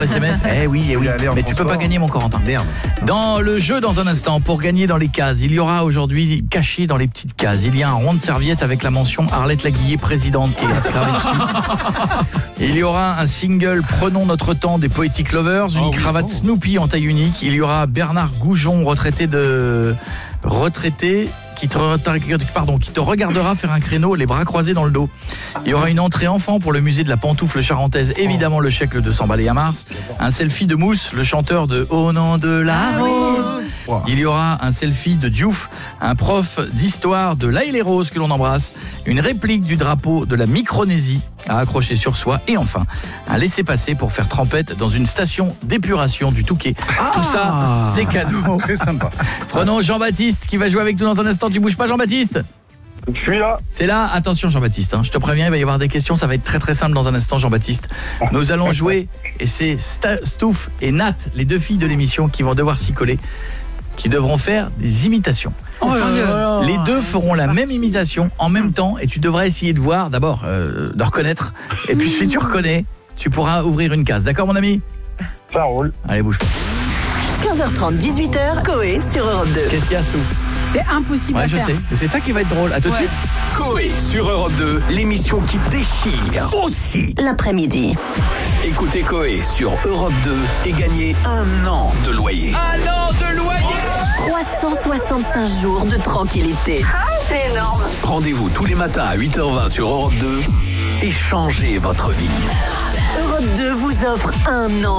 SMS. Oui, mais tu peux pas gagner, mon Corentin. Merde. Dans le jeu, dans un instant, pour gagner dans les cases, il y aura aujourd'hui, caché dans les petites cases, il y a un rond de serviette avec la mention Arlette Laguillet, présidente, qui est gravée dessus. Il y aura un single Prenons notre temps des Poetic Lovers, une cravate Snoopy en taille unique. Il y aura Bernard Goujon, retraité qui te regardera faire un créneau les bras croisés dans le dos. Il y aura une entrée enfant pour le musée de la pantoufle charentaise, évidemment le chèque le 200 balais à Mars, un selfie de Mousse, le chanteur de Au nom de la rose. Il y aura un selfie de Diouf, un prof d'histoire de l'Aïle et Rose que l'on embrasse, une réplique du drapeau de la Micronésie à accrocher sur soi et enfin un laissez-passer pour faire trempette dans une station d'épuration du Touquet. Tout ça, c'est cadeau. Très sympa. Prenons Jean-Baptiste qui va jouer avec nous dans un instant. Tu bouges pas, Jean-Baptiste? Je suis là. C'est là, attention Jean-Baptiste, je te préviens, il va y avoir des questions, ça va être très très simple dans un instant, Jean-Baptiste. Nous allons jouer et c'est Stouff et Nat, les deux filles de l'émission, qui vont devoir s'y coller, qui devront faire des imitations. Les deux feront la même imitation en même temps et tu devras essayer de voir, d'abord de reconnaître, et puis si tu reconnais, tu pourras ouvrir une case. D'accord mon ami? Ça roule. Allez, bouge pas. 15h30, 18h, Coé sur Europe 2. Qu'est-ce qu'il y a, Stouff? C'est impossible à je faire. sais, c'est ça qui va être drôle. À tout de suite. Coé sur Europe 2, l'émission qui déchire aussi L'après-midi. Écoutez Coé sur Europe 2 et gagnez 1 an de loyer. 1 an de loyer. 365 jours de tranquillité. C'est énorme. Rendez-vous tous les matins à 8h20 sur Europe 2 et changez votre vie. Europe 2 vous offre 1 an